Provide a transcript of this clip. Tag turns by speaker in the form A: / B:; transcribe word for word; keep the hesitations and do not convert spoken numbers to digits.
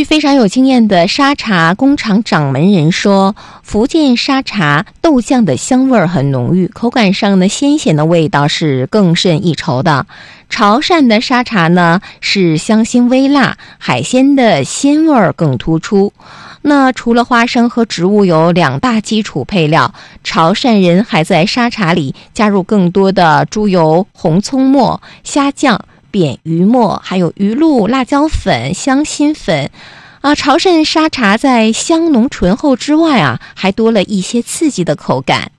A: 非常有经验的沙茶工厂掌门人说，福建沙茶豆酱的香味儿很浓郁，口感上呢鲜咸的味道是更胜一筹的。潮汕的沙茶呢是香辛微辣，海鲜的鲜味儿更突出。那除了花生和植物油两大基础配料，潮汕人还在沙茶里加入更多的猪油、红葱末、虾酱、扁鱼末，还有鱼露、辣椒粉、香辛粉。啊，潮汕沙茶在香浓醇厚之外啊，还多了一些刺激的口感。